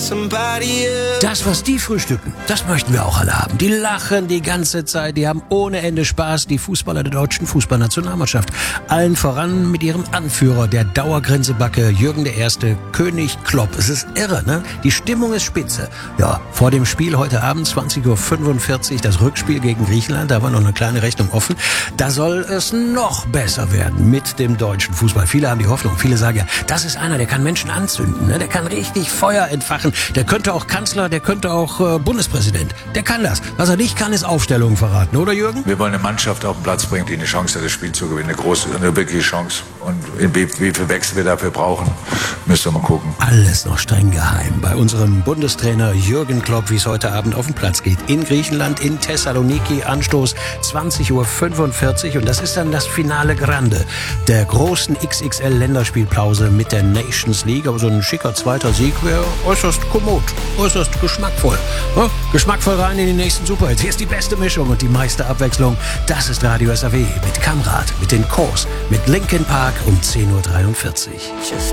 somebody else. Das, was die frühstücken, das möchten wir auch alle haben. Die lachen die ganze Zeit, die haben ohne Ende Spaß, die Fußballer der deutschen Fußballnationalmannschaft. Allen voran mit ihrem Anführer, der Dauergrinsebacke Jürgen I., König Klopp. Es ist irre, ne? Die Stimmung ist spitze. Ja, vor dem Spiel heute Abend 20:45 Uhr, das Rückspiel gegen Griechenland, da war noch eine kleine Rechnung offen. Da soll es noch besser werden mit dem deutschen Fußball. Viele haben die Hoffnung, viele sagen ja, das ist einer, der kann Menschen anzünden, ne? Der kann richtig Feuer entfachen, der könnte auch Kanzler, der könnte auch Bundespräsident. Der kann das. Was er nicht kann, ist Aufstellungen verraten, oder Jürgen? Wir wollen eine Mannschaft auf den Platz bringen, die eine Chance hat, das Spiel zu gewinnen. Eine wirkliche Chance. Und wie viel Wechsel wir dafür brauchen, müsst ihr mal gucken. Alles noch streng geheim bei unserem Bundestrainer Jürgen Klopp, wie es heute Abend auf den Platz geht. In Griechenland, in Thessaloniki, Anstoß 20:45 Uhr. Und das ist dann das Finale Grande der großen XXL-Länderspielpause mit der Nations League. Aber so ein schicker zweiter Sieg wäre äußerst kommod, äußerst geschmackvoll. Ja, geschmackvoll rein in die nächsten Superhits. Hier ist die beste Mischung und die meiste Abwechslung. Das ist Radio SAW mit Kamrat, mit den Kors, mit Linkin Park um 10:43 Uhr.